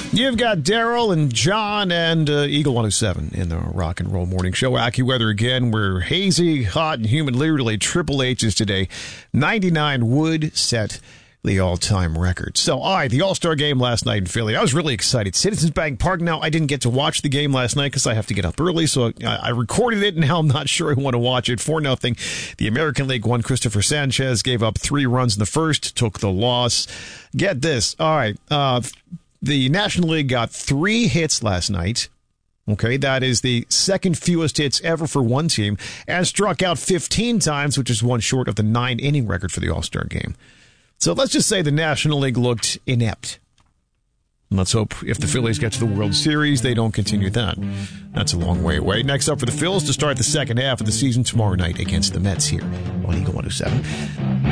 You've got Daryl and John and Eagle 107 in the Rock and Roll Morning Show. AccuWeather again. We're hazy, hot, and humid. Literally triple H's today. 99 would set the all-time record. So, all right, the All-Star game last night in Philly. I was really excited. Citizens Bank Park. Now, I didn't get to watch the game last night because I have to get up early, so I recorded it, and now I'm not sure I want to watch it. 4-0. The American League won. Christopher Sanchez gave up 3 runs in the first, took the loss. Get this. All right, the National League got 3 hits last night. Okay, that is the second fewest hits ever for one team, and struck out 15 times, which is one short of the 9-inning record for the All-Star game. So let's just say the National League looked inept. Let's hope if the Phillies get to the World Series, they don't continue that. That's a long way away. Next up for the Phils to start the second half of the season tomorrow night against the Mets here on Eagle 107.